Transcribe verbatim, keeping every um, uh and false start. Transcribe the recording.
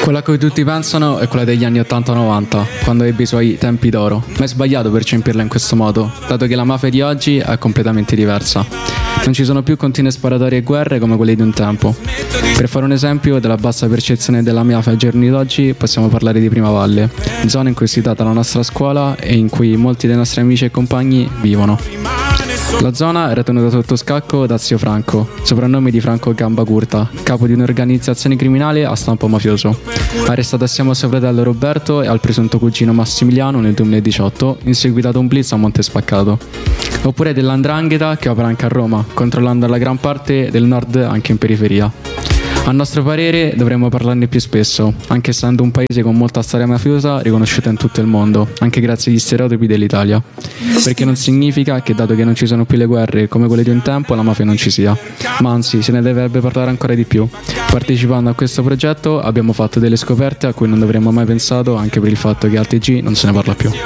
Quella a cui tutti pensano è quella degli anni ottanta novanta, quando ebbe i suoi tempi d'oro, ma è sbagliato percepirla in questo modo, dato che la mafia di oggi è completamente diversa. Non ci sono più continue sparatorie e guerre come quelle di un tempo. Per fare un esempio della bassa percezione della mafia ai giorni d'oggi, possiamo parlare di Primavalle, zona in cui è situata la nostra scuola e in cui molti dei nostri amici e compagni vivono. La zona era tenuta sotto scacco da zio Franco, soprannome di Franco Gamba Curta, capo di un'organizzazione criminale a stampo mafioso, arrestato assieme a suo fratello Roberto e al presunto cugino Massimiliano nel duemiladiciotto, in seguito ad un blitz a Monte Spaccato. Oppure dell'Andrangheta che opera anche a Roma, controllando la gran parte del nord anche in periferia. A nostro parere dovremmo parlarne più spesso, anche essendo un paese con molta storia mafiosa riconosciuta in tutto il mondo, anche grazie agli stereotipi dell'Italia. Perché non significa che dato che non ci sono più le guerre come quelle di un tempo la mafia non ci sia, ma anzi se ne dovrebbe parlare ancora di più. Partecipando a questo progetto abbiamo fatto delle scoperte a cui non dovremmo mai pensato, anche per il fatto che al T G non se ne parla più.